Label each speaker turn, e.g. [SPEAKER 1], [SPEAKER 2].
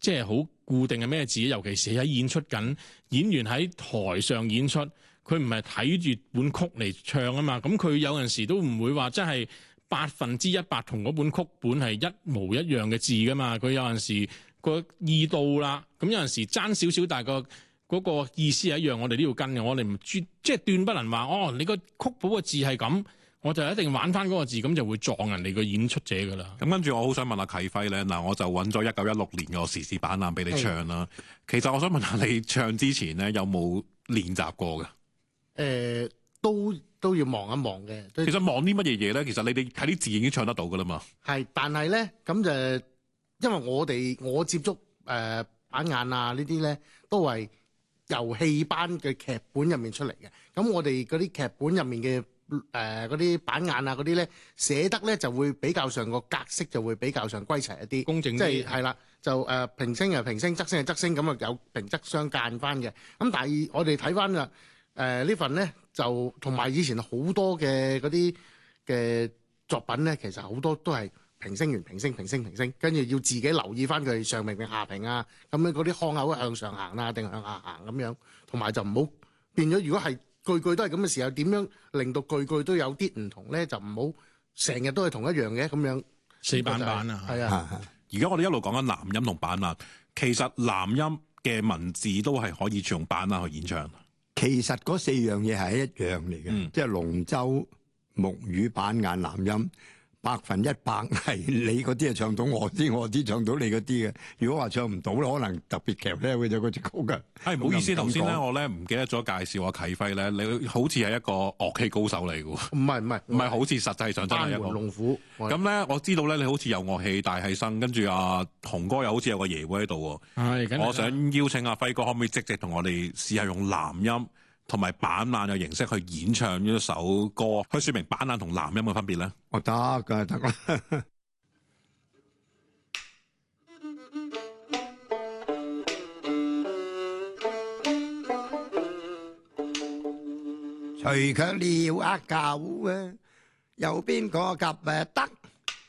[SPEAKER 1] 即係好固定嘅咩字，尤其是喺演出緊，演員喺台上演出，佢唔係睇住本曲嚟唱啊嘛，咁佢有陣時都唔會話真係100%同嗰本曲本係一模一樣嘅字噶嘛，佢有陣時個意到啦，咁有陣時爭少少，但係嗰個意思係一樣，我哋都要跟嘅，我哋唔即係斷不能話哦，你個曲譜嘅字係咁，我就一定玩翻嗰個字，咁就會撞人哋個演出者噶啦。
[SPEAKER 2] 咁跟住我好想問下啟輝咧，嗱我就揾咗1916年個時事版覽俾你唱啦。其實我想問下你唱之前咧有冇練習過嘅？
[SPEAKER 3] 都要望一望嘅。
[SPEAKER 2] 其實望啲乜嘢嘢咧？其實你哋睇啲字已經唱得到噶啦嘛。
[SPEAKER 3] 係，但係咧咁就因為我接觸板眼啊呢啲咧都係由戲班嘅劇本入面出嚟嘅。咁我哋嗰啲劇本入面嘅嗰啲板眼啊嗰啲咧寫得咧就會比較上個格式就會比較上歸齊一啲，
[SPEAKER 1] 公正啲，
[SPEAKER 3] 即係係啦，就平聲係平聲，側聲係側聲，咁啊有平側相間翻嘅。咁但係我哋睇翻啦呢份咧就同埋以前好多嘅嗰啲嘅作品咧，其實好多都係平聲完平聲平聲平聲，跟住要自己留意翻佢上平定下平啊，咁樣嗰啲腔口向上行啊定向下行咁樣，同埋就唔好變咗。如果係句句都係咁嘅時候，點樣令到句句都有啲唔同咧？就唔好成日都係同一樣嘅咁樣。
[SPEAKER 1] 死板板啊，
[SPEAKER 3] 係啊！
[SPEAKER 2] 而家我哋一路講緊南音同板眼，其實南音嘅文字都係可以用板眼去演唱。
[SPEAKER 4] 其實嗰4樣嘢係一樣嚟嘅，即係龍舟、木魚、板眼、南音，100%係你嗰啲係唱到我啲唱到你嗰啲嘅。如果話唱唔到咧，可能特別劇咧會有嗰隻曲嘅。
[SPEAKER 2] 係唔好意思，頭先咧我咧唔記得咗介紹阿啟輝咧，你好似係一個樂器高手嚟嘅喎。唔係好似實際上真係一個。
[SPEAKER 3] 班門弄斧。
[SPEAKER 2] 咁咧我知道咧你好似有樂器大係生，跟住阿雄哥又好似有個爺會喺度喎。我想邀請阿輝哥可唔可以即同我哋試下用南音同埋板眼嘅形式去演唱呢一首歌，去説明板眼同南音嘅分別咧？
[SPEAKER 4] 我得㗎，得啦。除卻了阿狗啊，有邊個及得